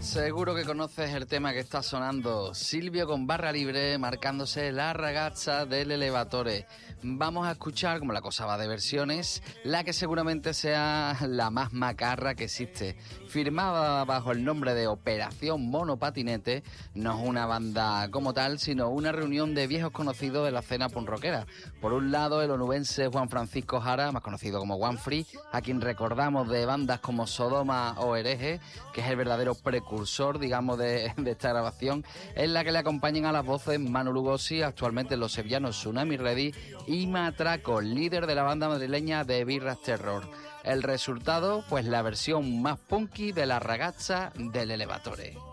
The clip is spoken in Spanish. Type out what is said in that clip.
Seguro que conoces el tema que está sonando. Silvio con Barra Libre marcándose la ragazza del Elevatore. Vamos a escuchar, como la cosa va de versiones, la que seguramente sea la más macarra que existe. Firmada bajo el nombre de Operación Monopatinete, no es una banda como tal, sino una reunión de viejos conocidos de la escena punk rockera. Por un lado, el onubense Juan Francisco Jara, más conocido como One Free, a quien recordamos de bandas como Sodoma o Hereje, que es el verdadero precursor, digamos, de esta grabación, en la que le acompañan a las voces Manu Lugosi, actualmente los sevillanos Tsunami Ready, y Matraco, líder de la banda madrileña de Birras Terror. El resultado, pues la versión más punky de la ragazza del Elevatore.